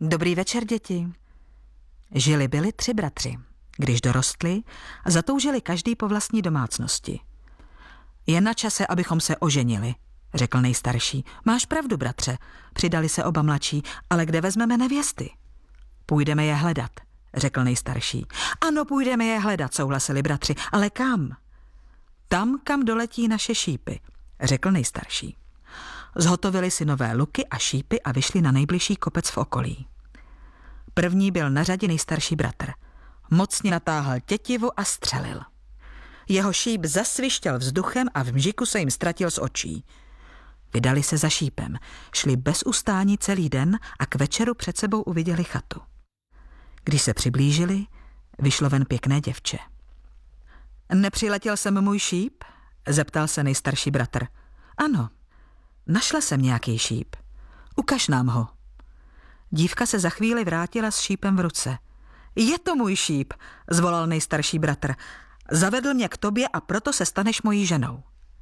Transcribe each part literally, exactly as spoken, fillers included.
Dobrý večer, děti. Žili byli tři bratři. Když dorostli, zatoužili každý po vlastní domácnosti. Je na čase, abychom se oženili, řekl nejstarší. Máš pravdu, bratře, přidali se oba mladší, ale kde vezmeme nevěsty? Půjdeme je hledat, řekl nejstarší. Ano, půjdeme je hledat, souhlasili bratři, ale kam? Tam, kam doletí naše šípy, řekl nejstarší. Zhotovili si nové luky a šípy a vyšli na nejbližší kopec v okolí. První byl na řadě nejstarší bratr. Mocně natáhl tětivu a střelil. Jeho šíp zasvištěl vzduchem a v mžiku se jim ztratil z očí. Vydali se za šípem, šli bez ustání celý den a k večeru před sebou uviděli chatu. Když se přiblížili, vyšlo ven pěkné děvče. Nepřiletěl jsem můj šíp? Zeptal se nejstarší bratr. Ano, našla jsem nějaký šíp. Ukaž nám ho. Dívka se za chvíli vrátila s šípem v ruce. Je to můj šíp, zvolal nejstarší bratr. Zavedl mě k tobě a proto se staneš mojí ženou.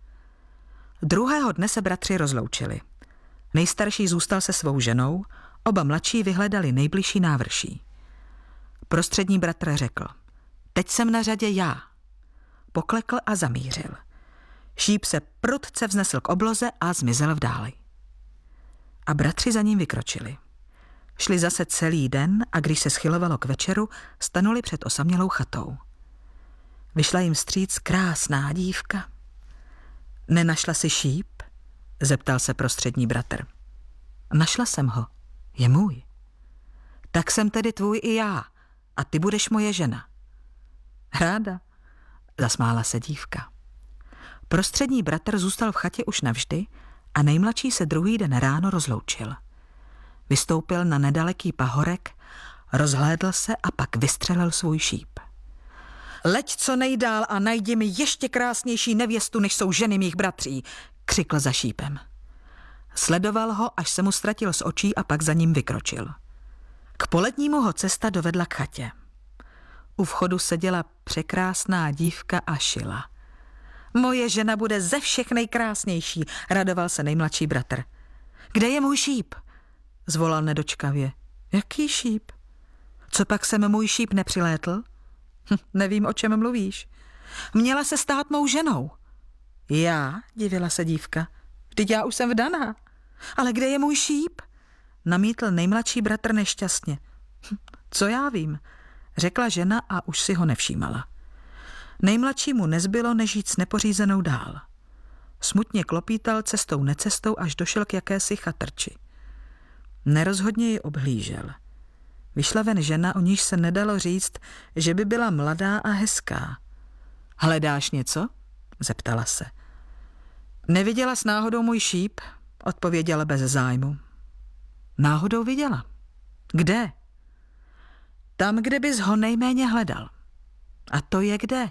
Druhého dne se bratři rozloučili. Nejstarší zůstal se svou ženou, oba mladší vyhledali nejbližší návrší. Prostřední bratr řekl, teď jsem na řadě já. Poklekl a zamířil. Šíp se prudce vznesl k obloze a zmizel v dáli. A bratři za ním vykročili. Šli zase celý den a když se schylovalo k večeru, stanuli před osamělou chatou. Vyšla jim vstříc krásná dívka. Nenašla si šíp? Zeptal se prostřední bratr. Našla jsem ho. Je můj. Tak jsem tedy tvůj i já a ty budeš moje žena. Ráda, zasmála se dívka. Prostřední bratr zůstal v chatě už navždy a nejmladší se druhý den ráno rozloučil. Vystoupil na nedaleký pahorek, rozhlédl se a pak vystřelil svůj šíp. Leď co nejdál a najdi mi ještě krásnější nevěstu, než jsou ženy mých bratří, křikl za šípem. Sledoval ho, až se mu ztratil z očí a pak za ním vykročil. K polednímu ho cesta dovedla k chatě. U vchodu seděla překrásná dívka a šila. Moje žena bude ze všech nejkrásnější, radoval se nejmladší bratr. Kde je můj šíp? Zvolal nedočkavě. Jaký šíp? Co pak jsem můj šíp nepřilétl? Hm, nevím, o čem mluvíš. Měla se stát mou ženou. Já? Divila se dívka. Vždyť já už jsem vdaná. Ale kde je můj šíp? Namítl nejmladší bratr nešťastně. Hm, co já vím, řekla žena a už si ho nevšímala. Nejmladšímu nezbylo, než jít s nepořízenou dál. Smutně klopítal cestou necestou, až došel k jakési chatrči. Nerozhodně ji obhlížel. Vyšla ven žena, o níž se nedalo říct, že by byla mladá a hezká. Hledáš něco? Zeptala se. Neviděla s náhodou můj šíp? Odpověděla bez zájmu. Náhodou viděla. Kde? Tam, kde bys ho nejméně hledal. A to je kde?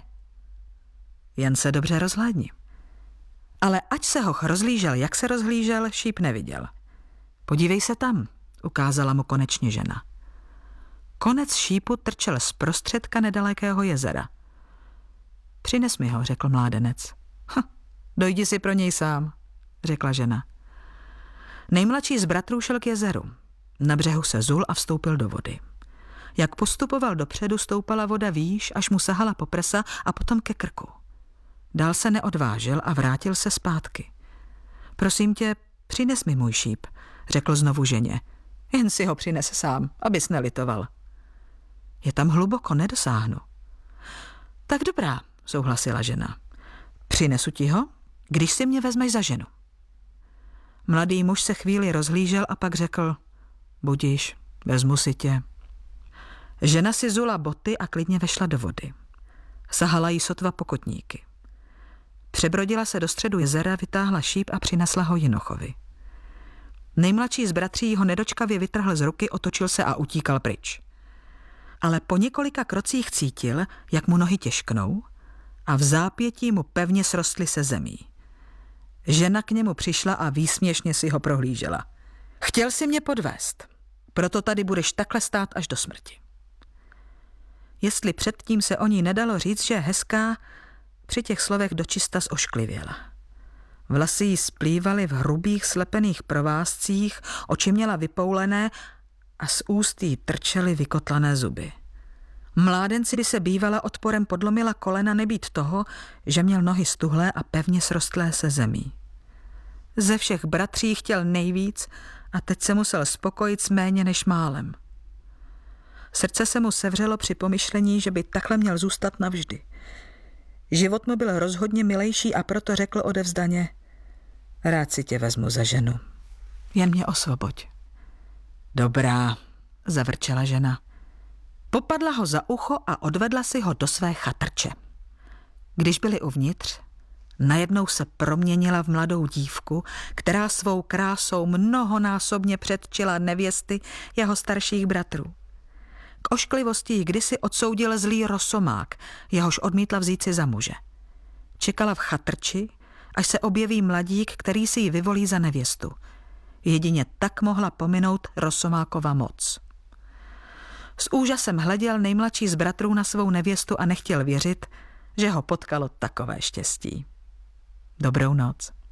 Jen se dobře rozhlédni. Ale ať se hoch rozhlížel, jak se rozhlížel, šíp neviděl. Podívej se tam, ukázala mu konečně žena. Konec šípu trčel z prostředka nedalekého jezera. Přines mi ho, řekl mládenec. Hm, dojdi si pro něj sám, řekla žena. Nejmladší z bratrů šel k jezeru. Na břehu se zul a vstoupil do vody. Jak postupoval dopředu, stoupala voda výš, až mu sahala po prsa a potom ke krku. Dál se neodvážil a vrátil se zpátky. Prosím tě, přines mi můj šíp, řekl znovu ženě. Jen si ho přines sám, abys nelitoval. Je tam hluboko, nedosáhnu. Tak dobrá, souhlasila žena. Přinesu ti ho, když si mě vezmeš za ženu. Mladý muž se chvíli rozhlížel a pak řekl, budíš, vezmu si tě. Žena si zula boty a klidně vešla do vody. Sahala jí sotva pokotníky. Přebrodila se do středu jezera, vytáhla šíp a přinesla ho Jinochovi. Nejmladší z bratří ho nedočkavě vytrhl z ruky, otočil se a utíkal pryč. Ale po několika krocích cítil, jak mu nohy těžknou a v zápětí mu pevně srostly se zemí. Žena k němu přišla a výsměšně si ho prohlížela. Chtěl si mě podvést, proto tady budeš takhle stát až do smrti. Jestli předtím se o ní nedalo říct, že je hezká, při těch slovech dočista zošklivěla. Vlasy jí splývaly v hrubých slepených provázcích, oči měla vypoulené a z úst jí trčely vykotlané zuby. Mládenci, kdy se bývala odporem podlomila kolena nebýt toho, že měl nohy stuhlé a pevně srostlé se zemí. Ze všech bratří chtěl nejvíc a teď se musel spokojit s méně než málem. Srdce se mu sevřelo při pomyšlení, že by takhle měl zůstat navždy. Život mu byl rozhodně milejší a proto řekl odevzdaně: rád si tě vezmu za ženu. Jen mě osvoboď. Dobrá, zavrčela žena. Popadla ho za ucho a odvedla si ho do své chatrče. Když byli uvnitř, najednou se proměnila v mladou dívku, která svou krásou mnohonásobně předčila nevěsty jeho starších bratrů. K ošklivosti ji kdysi odsoudil zlý Rosomák, jehož odmítla vzít si za muže. Čekala v chatrči, až se objeví mladík, který si ji vyvolí za nevěstu. Jedině tak mohla pominout Rosomákova moc. S úžasem hleděl nejmladší z bratrů na svou nevěstu a nechtěl věřit, že ho potkalo takové štěstí. Dobrou noc.